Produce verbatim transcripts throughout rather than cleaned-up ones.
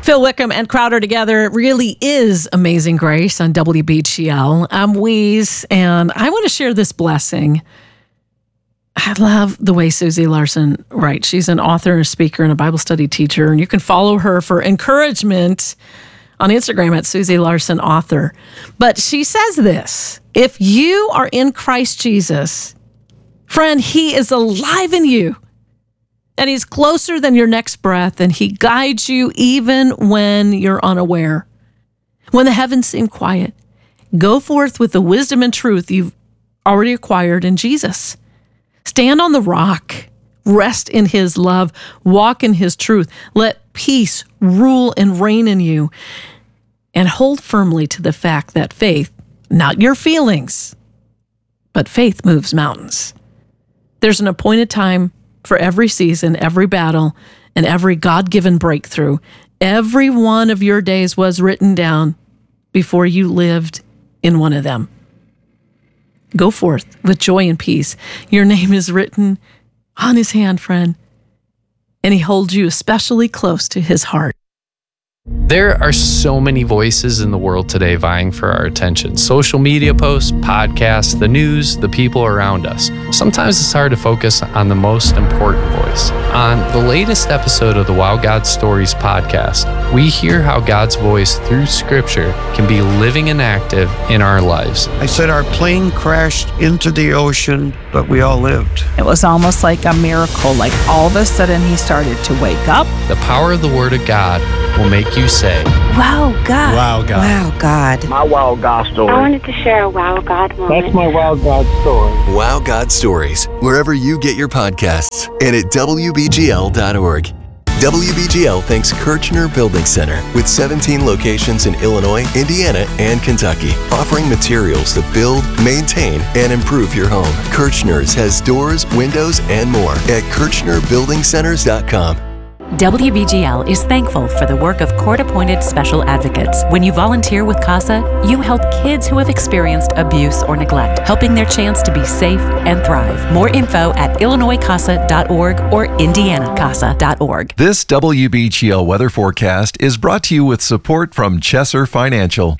Phil Wickham and Crowder together. It really is Amazing Grace on W B G L. I'm Weeze, and I want to share this blessing. I love the way Susie Larson writes. She's an author and a speaker and a Bible study teacher, and you can follow her for encouragement on Instagram at Susie Larson Author. But she says this: if you are in Christ Jesus, friend, he is alive in you. And he's closer than your next breath, and he guides you even when you're unaware. When the heavens seem quiet, go forth with the wisdom and truth you've already acquired in Jesus. Stand on the rock, rest in his love, walk in his truth. Let peace rule and reign in you, and hold firmly to the fact that faith, not your feelings, but faith moves mountains. There's an appointed time for every season, every battle, and every God-given breakthrough. Every one of your days was written down before you lived in one of them. Go forth with joy and peace. Your name is written on his hand, friend, and he holds you especially close to his heart. There are so many voices in the world today vying for our attention. Social media posts, podcasts, the news, the people around us. Sometimes it's hard to focus on the most important voice. On the latest episode of the Wow God Stories podcast, we hear how God's voice through Scripture can be living and active in our lives. I said our plane crashed into the ocean, but we all lived. It was almost like a miracle. Like all of a sudden he started to wake up. The power of the Word of God will make you say, Wow, God. Wow, God. Wow, God. My Wow God story. I wanted to share a Wow God moment. That's my Wow God story. Wow God Stories, wherever you get your podcasts, and at W B G L dot org. W B G L thanks Kirchner Building Center with seventeen locations in Illinois, Indiana, and Kentucky, offering materials to build, maintain, and improve your home. Kirchner's has doors, windows, and more at Kirchner Building Centers dot com. W B G L is thankful for the work of court-appointed special advocates. When you volunteer with CASA, you help kids who have experienced abuse or neglect, helping their chance to be safe and thrive. More info at Illinois Casa dot org or Indiana Casa dot org. This W B G L weather forecast is brought to you with support from Chesser Financial.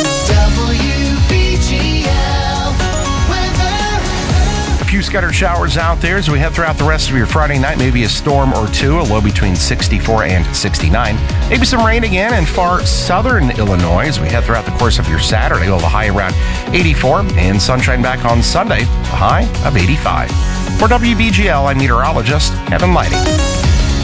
A few scattered showers out there as we head throughout the rest of your Friday night. Maybe a storm or two, a low between sixty-four and sixty-nine. Maybe some rain again in far southern Illinois as we head throughout the course of your Saturday. We'll have a high around eighty-four and sunshine back on Sunday, a high of eighty-five. For W B G L, I'm meteorologist Kevin Lighting.